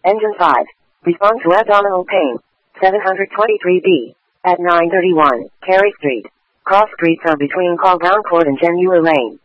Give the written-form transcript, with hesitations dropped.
Engine 5. Respond to abdominal pain. 723B. At 931, Carey Street. Cross streets are between Caldown Court and Genua Lane.